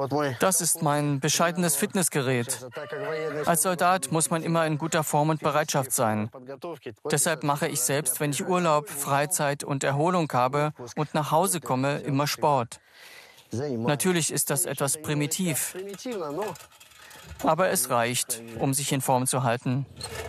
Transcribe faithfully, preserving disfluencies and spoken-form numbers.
Das ist mein bescheidenes Fitnessgerät. Als Soldat muss man immer in guter Form und Bereitschaft sein. Deshalb mache ich selbst, wenn ich Urlaub, Freizeit und Erholung habe und nach Hause komme, immer Sport. Natürlich ist das etwas primitiv, aber es reicht, um sich in Form zu halten.